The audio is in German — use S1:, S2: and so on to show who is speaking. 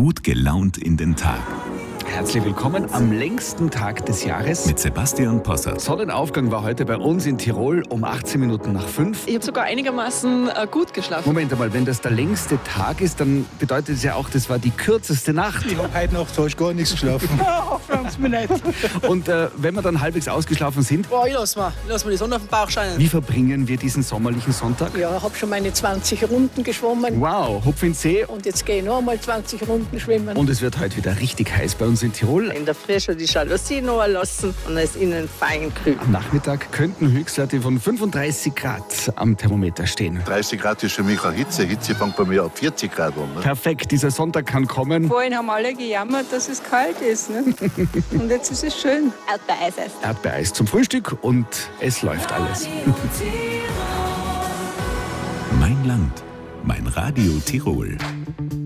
S1: gut gelaunt in den Tag.
S2: Herzlich willkommen am längsten Tag des Jahres.
S1: Mit Sebastian Possart.
S2: Sonnenaufgang war heute bei uns in Tirol um 18 Minuten nach 5.
S3: Ich habe sogar einigermaßen gut geschlafen.
S2: Moment einmal, wenn das der längste Tag ist, dann bedeutet es ja auch, das war die kürzeste Nacht.
S4: Ich habe heute Nacht fast gar nichts geschlafen.
S5: Hoffen Sie mir nicht.
S2: Und wenn wir dann halbwegs ausgeschlafen sind,
S5: Boah, ich lass mir die Sonne auf den Bauch scheinen.
S2: wie verbringen wir diesen sommerlichen Sonntag?
S6: Ja, ich habe schon meine 20 Runden geschwommen.
S2: Wow, Hupf in See.
S6: Und jetzt gehe ich noch einmal 20 Runden schwimmen.
S2: Und es wird heute wieder richtig heiß bei uns in Tirol.
S7: In der Früh schon die Jalousie noch lassen und es innen fein kühl.
S2: Am Nachmittag könnten Höchstwerte von 35 Grad am Thermometer stehen.
S8: 30 Grad ist für mich eine Hitze. Hitze fängt bei mir ab 40 Grad an. Ne?
S2: Perfekt, dieser Sonntag kann kommen.
S9: Vorhin haben alle gejammert, dass es kalt ist. Ne? Und jetzt ist es schön.
S7: Erdbeereis essen.
S2: Erdbeereis zum Frühstück und es läuft alles.
S1: Mein Land, mein Radio Tirol.